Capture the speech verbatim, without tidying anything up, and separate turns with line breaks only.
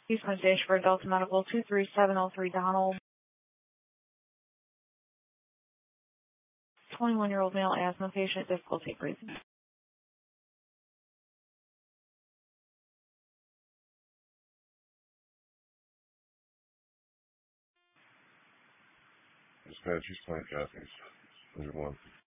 Houston Station for Delta Medical two three seven oh three Donald. twenty-one-year-old male asthma patient, difficulty breathing.
Dispatch, East Plant Copies. one.